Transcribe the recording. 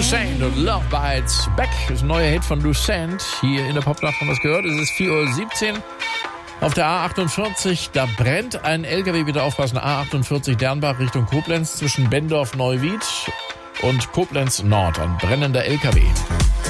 Lucent und Love Bites Back. Das ist ein neuer Hit von Lucent. Hier in der Popnacht haben wir es gehört. Es ist 4:17 Uhr. Auf der A48, da brennt ein LKW, bitte aufpassen, A48 Dernbach Richtung Koblenz zwischen Bendorf-Neuwied und Koblenz Nord. Ein brennender LKW.